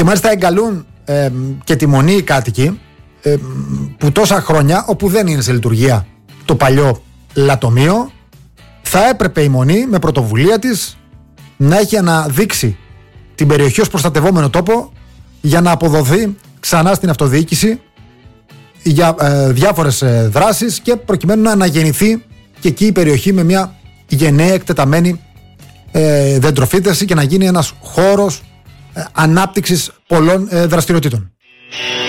Και μάλιστα εγκαλούν και τη Μονή οι κάτοικοι που τόσα χρόνια, όπου δεν είναι σε λειτουργία το παλιό λατομείο, θα έπρεπε η Μονή με πρωτοβουλία της να έχει αναδείξει την περιοχή ως προστατευόμενο τόπο για να αποδοθεί ξανά στην αυτοδιοίκηση για διάφορες δράσεις και προκειμένου να αναγεννηθεί και εκεί η περιοχή με μια γενναία εκτεταμένη δεντροφύτευση και να γίνει ένας χώρος ανάπτυξης πολλών δραστηριοτήτων.